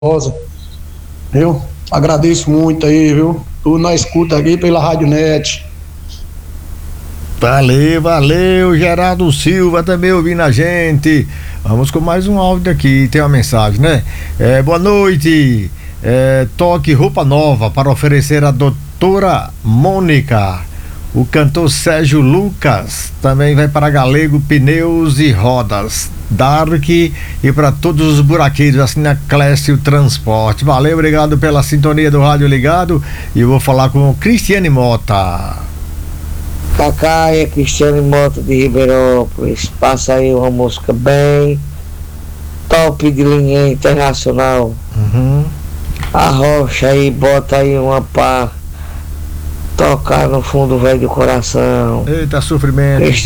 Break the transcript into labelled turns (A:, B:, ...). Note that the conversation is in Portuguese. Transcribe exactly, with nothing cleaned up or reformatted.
A: Rosa, viu? Agradeço muito aí, viu? Tu na escuta aqui pela Rádio Net.
B: Valeu, valeu, Geraldo Silva também ouvindo a gente. Vamos com mais um áudio aqui, tem uma mensagem, né? É, boa noite, é, toque roupa nova para oferecer a doutora Mônica. O cantor Sérgio Lucas também vai para Galego Pneus e Rodas, Dark e para todos os buraqueiros, assim na Clécio Transporte. Valeu, obrigado pela sintonia do Rádio Ligado. E eu vou falar com o Cristiane Mota.
C: Cacá, é Cristiane Mota de Ribeirópolis. Passa aí uma música bem top de linha internacional.
B: Uhum.
C: A rocha aí, bota aí uma pá tocar no fundo velho do coração.
B: Eita, sofrimento.